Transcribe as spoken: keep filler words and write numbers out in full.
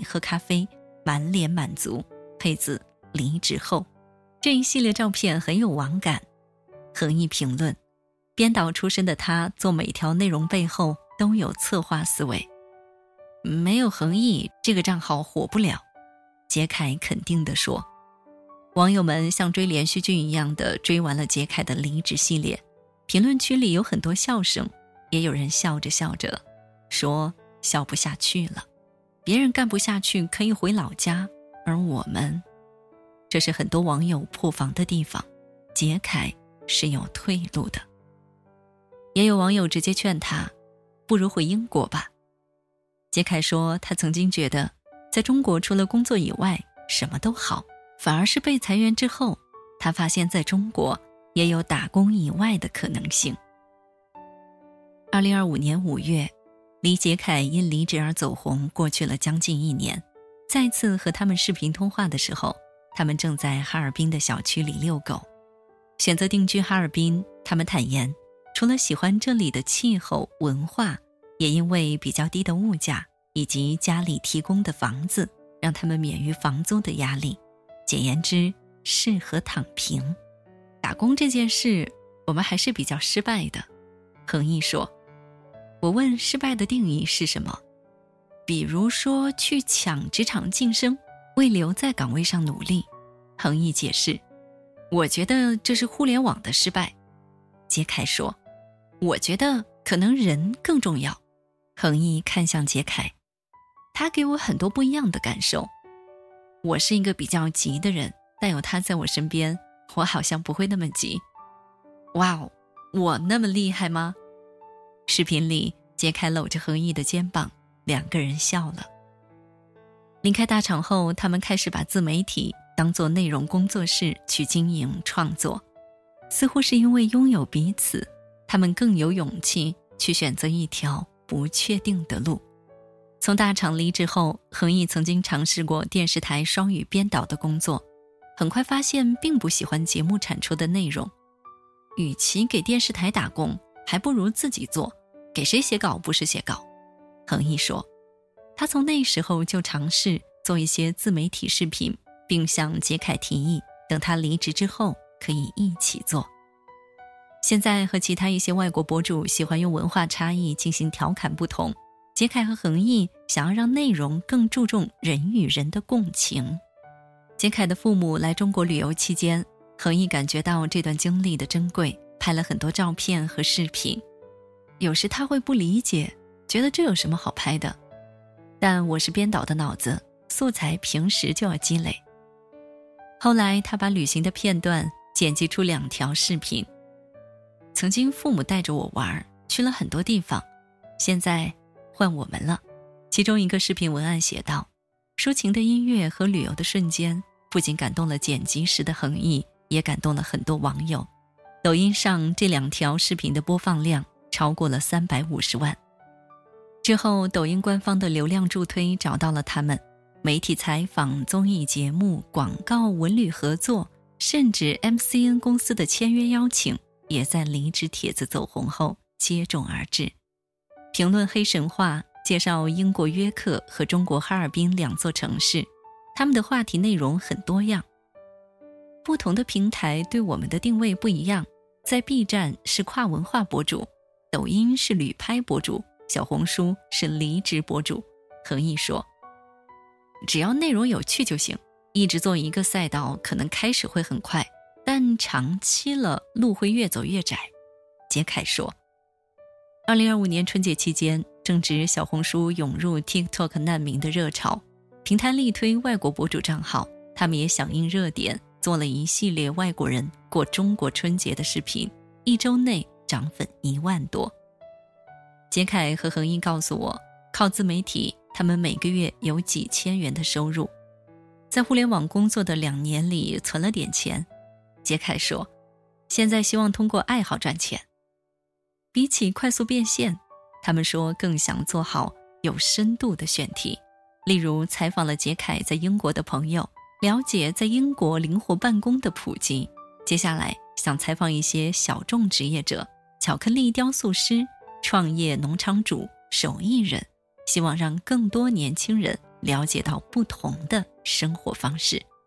喝咖啡，满脸满足，配字离职后。这一系列照片很有网感。恒毅评论，编导出身的他做每条内容背后都有策划思维，没有恒毅这个账号火不了。杰凯肯定地说。网友们像追连续剧一样的追完了杰凯的离职系列，评论区里有很多笑声，也有人笑着笑着说笑不下去了，别人干不下去可以回老家，而我们，这是很多网友破防的地方，杰凯是有退路的。也有网友直接劝他，不如回英国吧。杰凯说，他曾经觉得在中国除了工作以外什么都好，反而是被裁员之后，他发现在中国也有打工以外的可能性。二零二五年五月，离杰凯因离职而走红过去了将近一年，再次和他们视频通话的时候，他们正在哈尔滨的小区里遛狗。选择定居哈尔滨，他们坦言，除了喜欢这里的气候文化，也因为比较低的物价以及家里提供的房子，让他们免于房租的压力。简言之，适合躺平。打工这件事，我们还是比较失败的。恒毅说，我问失败的定义是什么？比如说去抢职场晋升，为留在岗位上努力。恒毅解释，我觉得这是互联网的失败。杰凯说，我觉得可能人更重要。恒毅看向杰凯，他给我很多不一样的感受。我是一个比较急的人，但有他在我身边，我好像不会那么急。哇哦，我那么厉害吗？视频里，杰凯搂着恒毅的肩膀，两个人笑了。离开大厂后，他们开始把自媒体当作内容工作室去经营创作。似乎是因为拥有彼此，他们更有勇气去选择一条不确定的路。从大厂离职后，恒毅曾经尝试过电视台双语编导的工作，很快发现并不喜欢节目产出的内容。与其给电视台打工，还不如自己做，给谁写稿不是写稿。恒毅说，他从那时候就尝试做一些自媒体视频，并向杰凯提议，等他离职之后可以一起做。现在和其他一些外国博主喜欢用文化差异进行调侃不同，杰凯和恒毅想要让内容更注重人与人的共情。杰凯的父母来中国旅游期间，恒毅感觉到这段经历的珍贵，拍了很多照片和视频。有时他会不理解，觉得这有什么好拍的，但我是编导的脑子，素材平时就要积累。后来他把旅行的片段剪辑出两条视频。曾经父母带着我玩，去了很多地方，现在换我们了。其中一个视频文案写道，抒情的音乐和旅游的瞬间，不仅感动了剪辑时的恒毅，也感动了很多网友。抖音上这两条视频的播放量超过了三百五十万。之后抖音官方的流量助推找到了他们，媒体采访、综艺节目、广告、文旅合作，甚至 M C N 公司的签约邀请，也在离职帖子走红后接踵而至。评论黑神话，介绍英国约克和中国哈尔滨两座城市，他们的话题内容很多样。不同的平台对我们的定位不一样，在 B 站是跨文化博主，抖音是旅拍博主，小红书是离职博主。恒毅说，只要内容有趣就行，一直做一个赛道可能开始会很快，但长期了路会越走越窄。杰凯说，二零二五年春节期间，正值小红书涌入 TikTok 难民的热潮，平台力推外国博主账号，他们也响应热点，做了一系列外国人过中国春节的视频，一周内涨粉一万多。杰凯和恒毅告诉我，靠自媒体，他们每个月有几千元的收入，在互联网工作的两年里存了点钱。杰凯说，现在希望通过爱好赚钱。比起快速变现，他们说更想做好有深度的选题，例如采访了杰凯在英国的朋友，了解在英国灵活办公的普及。接下来想采访一些小众职业者，巧克力雕塑师、创业农场主、手艺人，希望让更多年轻人了解到不同的生活方式。